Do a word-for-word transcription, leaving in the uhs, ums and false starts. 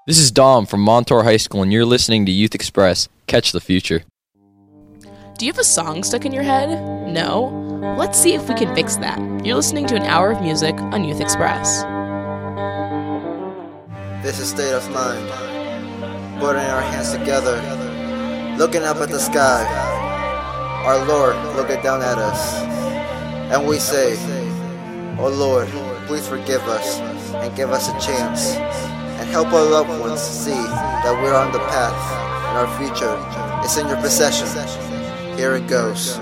This is Dom from Montour High School, and you're listening to Youth Express. Catch the future. Do you have a song stuck in your head? No? Let's see if we can fix that. You're listening to an hour of music on Youth Express. This is state of mind. Putting our hands together, looking up at the sky. Our Lord looking down at us. And we say, "Oh Lord, please forgive us and give us a chance. And help our loved ones see that we're on the path and our future is in your possession." Here it goes.